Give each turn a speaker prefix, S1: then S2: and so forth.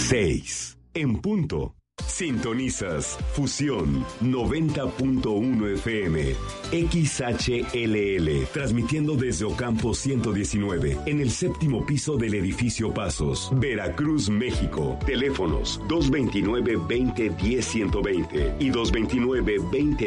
S1: 6 en punto. Sintonizas Fusión 90.1 FM, XHLL, transmitiendo desde Ocampo 119, en el séptimo piso del edificio Pasos, Veracruz, México. Teléfonos 229-2010-120 y 229-20